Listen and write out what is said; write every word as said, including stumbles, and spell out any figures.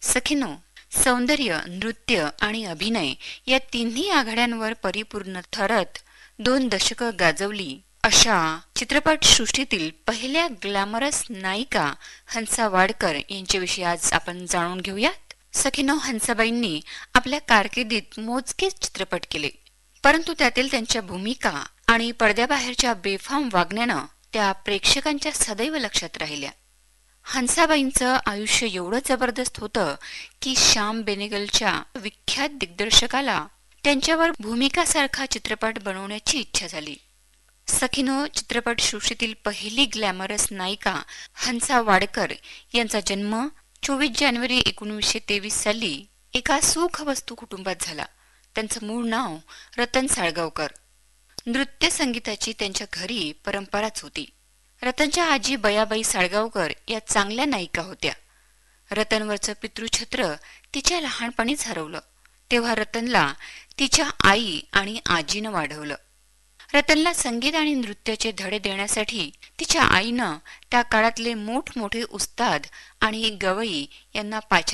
सखीनो, सौंदर्य, नृत्य आणि अभिनय या तिन्ही आघाड्यांवर परिपूर्ण ठरत दोन दशकं गाजवली अशा चित्रपट सृष्टीतील पहिल्या ग्लॅमरस नायिका हंसा वाडकर यांच्याविषयी आज आपण जाणून घेऊयात. सखीनो, हंसाबाईंनी आपल्या कारकिर्दीत मोजकेच चित्रपट केले, परंतु त्यातील त्यांच्या भूमिका आणि पडद्याबाहेरच्या बेफाम वागण्यानं त्या प्रेक्षकांच्या सदैव लक्षात राहिल्या. हंसाबाईंचं आयुष्य एवढं जबरदस्त होतं की श्याम बेनेगलच्या विख्यात दिग्दर्शकाला त्यांच्यावर भूमिकासारखा चित्रपट बनवण्याची इच्छा झाली. सखीनो, चित्रपट सृष्टीतील पहिली ग्लॅमरस नायिका हंसा वाडकर यांचा जन्म चोवीस जानेवारी एकोणीसशे तेवीस साली एका सुखवस्तू कुटुंबात झाला. त्यांचं मूळ नाव रतन साळगावकर. नृत्य संगीताची त्यांच्या घरी परंपराच होती. रतनच्या आजी बयाबाई साळगावकर या चांगल्या नायिका होत्या. रतनवरचं पितृछत्र तिच्या लहानपणीच हरवलं, तेव्हा रतनला तिच्या आई आणि आजीनं वाढवलं. रतनला संगीत आणि नृत्याचे धडे देण्यासाठी तिच्या आईनं त्या काळातले मोठमोठे उस्ताद आणि गवई यांना पाचारण